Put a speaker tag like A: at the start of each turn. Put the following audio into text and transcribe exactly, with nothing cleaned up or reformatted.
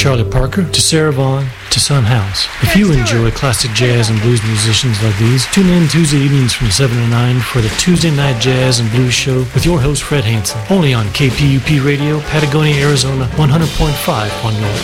A: Charlie Parker to Sarah Vaughan to Son House. If you enjoy classic jazz and blues musicians like these, tune in Tuesday evenings from seven to nine for the Tuesday Night Jazz and Blues Show with your host Fred Hansen, only on K P U P Radio, Patagonia, Arizona, one hundred point five on your